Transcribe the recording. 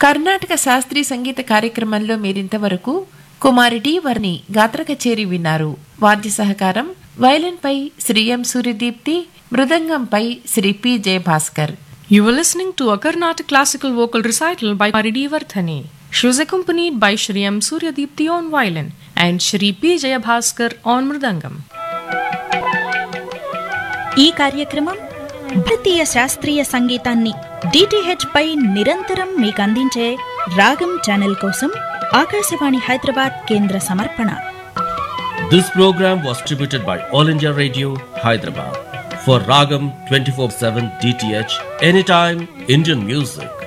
కర్ణాటక శాస్త్రీయ సంగీత కార్యక్రమంలో మీరింతవరకు కుమారి డి వర్ణి గాత్ర కచేరి విన్నారు. వాద్య సహకారం వైలిన్పై శ్రీ ఎం Suryadeepti, మృదంగంపై Shri P Jayabhaskar. You were listening to a Carnatic classical vocal recital by Kumari D. Vardhani. She was accompanied by Shri M. Suryadipti on violin and Shri P. Jayabhaskar on mridangam. ఈ కార్యక్రమం భారతీయ శాస్త్రీయ సంగీతాన్ని DTH పై నిరంతరం మీకు అందించే రాగం ఛానల్ కోసం ఆకాశవాణి హైదరాబాద్ కేంద్ర సమర్పణ. This program was distributed by All India Radio, Hyderabad. For Ragam 24/7 DTH, anytime Indian music.